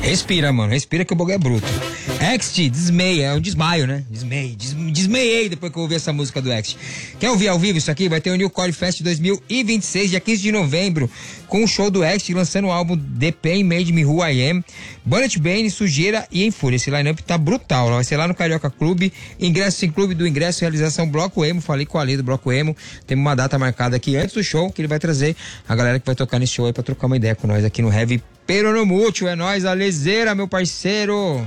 Respira, mano. Respira que o bagulho é bruto. Ext, desmeia. É um desmaio, né? Desmeiei depois que eu ouvi essa música do Ext. Quer ouvir ao vivo isso aqui? Vai ter o New Core Fest 2026, dia 15 de novembro, com o show do Ext, lançando o álbum The Pain Made Me Who I Am, Bullet Bane, Sujeira e Em Fúria. Esse line-up tá brutal. Vai ser lá no Carioca Clube. Ingresso em Clube do Ingresso, realização Bloco Emo. Falei com a Ale do Bloco Emo. Temos uma data marcada aqui antes do show, que ele vai trazer a galera que vai tocar nesse show aí pra trocar uma ideia com nós aqui no Heavy Peronomútil. É nóis, Alezeira, meu parceiro.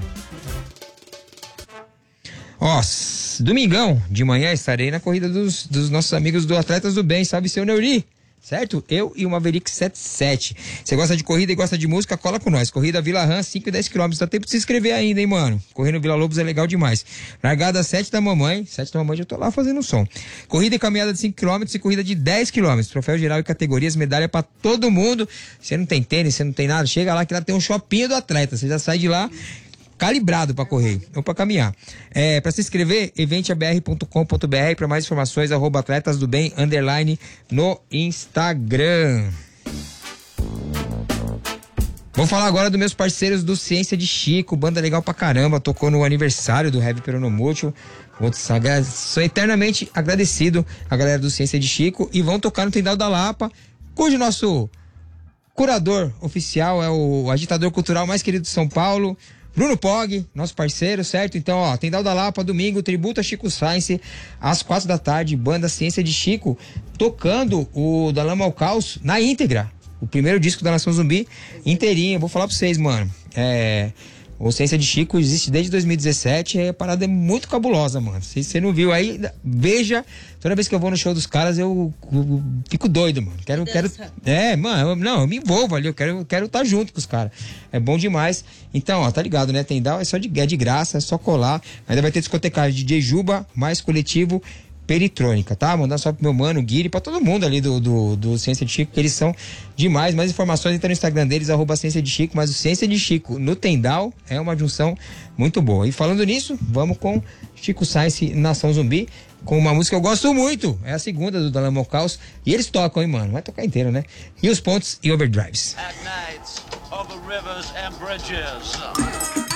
Ó, domingão de manhã estarei na corrida dos nossos amigos do Atletas do Bem, sabe, seu Neuri? Certo? Eu e o Maverick 77. Você gosta de corrida e gosta de música? Cola com nós. Corrida Vila Rã, 5 e 10 km. Dá tempo de se inscrever ainda, hein, mano? Correr no Vila Lobos é legal demais. Largada às 7 da mamãe. 7 da mamãe já tô lá fazendo som. Corrida e caminhada de 5 km e corrida de 10 km. Troféu geral e categorias, medalha pra todo mundo. Você não tem tênis, você não tem nada, chega lá que lá tem um shopping do atleta. Você já sai de lá calibrado para correr ou para caminhar. Para se inscrever, eventabr.com.br. Para mais informações, @atletasdobem_ no Instagram. Vou falar agora dos meus parceiros do Ciência de Chico, banda legal pra caramba, tocou no aniversário do Heavy Peronomútil. Sou eternamente agradecido à galera do Ciência de Chico e vão tocar no Tendal da Lapa, cujo nosso curador oficial é o agitador cultural mais querido de São Paulo, Bruno Pog, nosso parceiro, certo? Então, ó, Tendal da Lapa, domingo, tributo a Chico Science, às 4 da tarde, banda Ciência de Chico, tocando o Da Lama ao Caos na íntegra. O primeiro disco da Nação Zumbi, inteirinho. Vou falar pra vocês, mano. O Ciência de Chico existe desde 2017, a parada é muito cabulosa, mano. Se você não viu aí, veja. Toda vez que eu vou no show dos caras, eu fico doido, mano. Quero. Mano, eu me envolvo ali, eu quero estar junto com os caras. É bom demais. Então, ó, tá ligado, né? Tendal é de graça, é só colar. Ainda vai ter discotecagem de DJ Juba, mais coletivo Peritrônica, tá? Mandar só pro meu mano, Guiri, pra todo mundo ali do Ciência de Chico, que eles são demais. Mais informações entra no Instagram deles, @Ciência de Chico, mas o Ciência de Chico no Tendal é uma junção muito boa. E falando nisso, vamos com Chico Science, Nação Zumbi, com uma música que eu gosto muito, é a segunda do Da Lama ao Caos, e eles tocam, hein, mano? Vai tocar inteiro, né? E os pontos e overdrives. At night, over rivers and bridges.